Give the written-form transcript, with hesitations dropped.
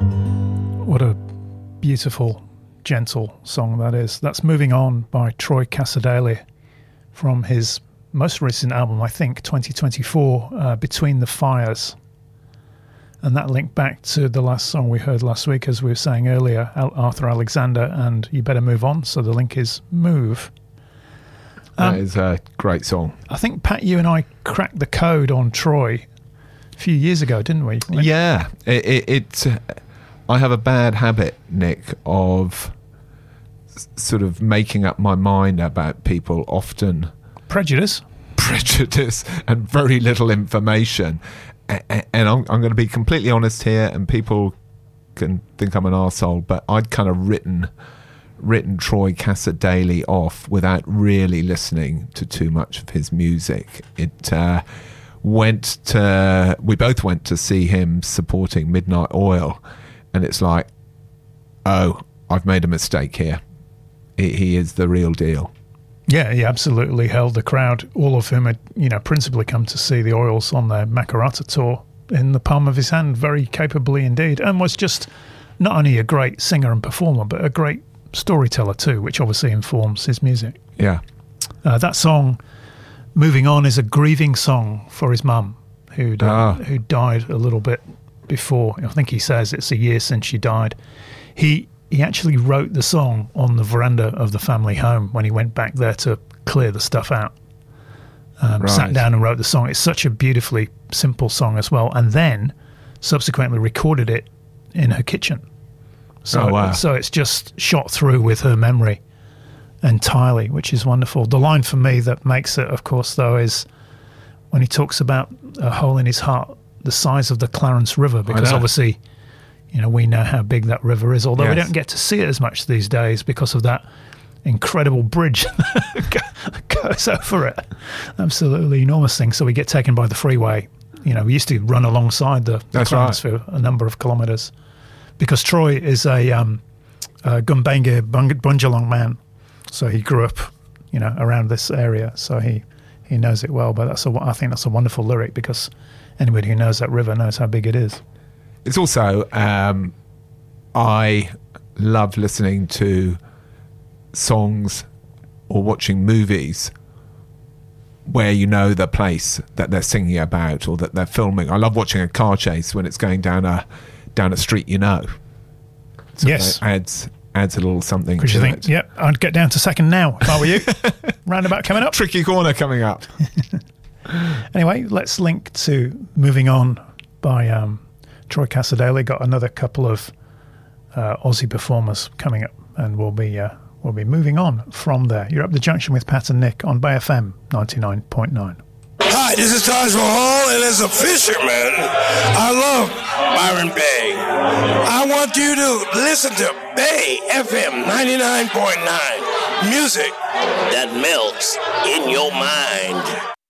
What a beautiful, gentle song that is. That's Moving On by Troy Cassar-Daley from his most recent album, I think, 2024, Between the Fires. And that linked back to the last song we heard last week, as we were saying earlier, Arthur Alexander and You Better Move On. So the link is Move. That is a great song. I think, Pat, you and I cracked the code on Troy a few years ago, didn't we? Yeah. I have a bad habit, Nick, of sort of making up my mind about people, often Prejudice and very little information. And I'm going to be completely honest here, and people can think I'm an arsehole, but I'd kind of written Troy Cassar-Daley off without really listening to too much of his music. We both went to see him supporting Midnight Oil, and it's like, oh, I've made a mistake here. He is the real deal. Yeah, he absolutely held the crowd, all of whom had, principally come to see the Oils on their Makarrata tour, in the palm of his hand, very capably indeed, and was just not only a great singer and performer, but a great storyteller too, which obviously informs his music. Yeah. That song, Moving On, is a grieving song for his mum, who died a little bit before. I think he says it's a year since she died. He actually wrote the song on the veranda of the family home when he went back there to clear the stuff out. Sat down and wrote the song. It's such a beautifully simple song as well, and then subsequently recorded it in her kitchen. So it's just shot through with her memory entirely, which is wonderful. The line for me that makes it, of course, though, is when he talks about a hole in his heart the size of the Clarence River, because obviously, we know how big that river is, although we don't get to see it as much these days because of that incredible bridge that goes over it. Absolutely enormous thing. So we get taken by the freeway. We used to run alongside the Clarence for a number of kilometres, because Troy is a Gumbaynggirr Bundjalung man. So he grew up, around this area. So he knows it well. But I think that's a wonderful lyric, because anybody who knows that river knows how big it is. It's also, I love listening to songs or watching movies where the place that they're singing about or that they're filming. I love watching a car chase when it's going down a street, So yes. It adds a little something to you think, it. Yep, I'd get down to second now if I were you. Roundabout coming up. Tricky corner coming up. Anyway, let's link to Moving On by Troy Cassar-Daley. Got another couple of Aussie performers coming up, and we'll be moving on from there. You're up the junction with Pat and Nick on Bay FM 99.9. Hi, this is Taj Mahal, and as a fisherman, I love Byron Bay. I want you to listen to Bay FM 99.9. Music that melts in your mind.